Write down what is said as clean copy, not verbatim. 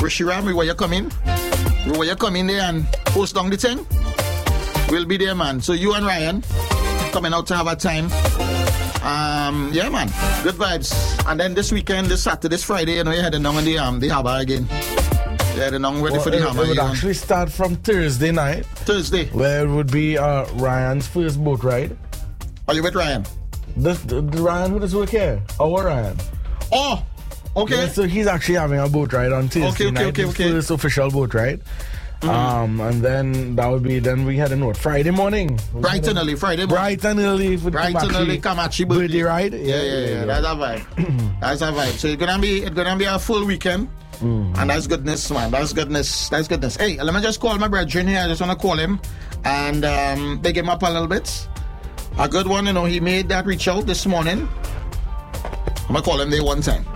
Rishiram, where you come in? Where you come in there and post down the thing? We'll be there, man. So you and Ryan coming out to have a time. Yeah, man. Good vibes. And then this weekend, this Saturday, this Friday, you know, you heading down on the harbour again. Yeah, the long ready for the hammer. It would actually start from Thursday night. Thursday. Where it would be Ryan's first boat ride. Are you with Ryan? The Ryan who does work here. Our Ryan. Oh, okay. Yeah, so he's actually having a boat ride on Thursday night. Okay. First official boat ride. And then that would be, then we had a note Friday morning. Bright and early Friday morning. Bright and early for Kamachi birthday ride. Yeah. That's a vibe. That's a vibe. So it's gonna be a full weekend. And that's goodness, man. That's goodness. Hey, let me just call my brethren here. I just want to call him and big him up a little bit. A good one, you know, he made that reach out this morning. I'm gonna call him there one time.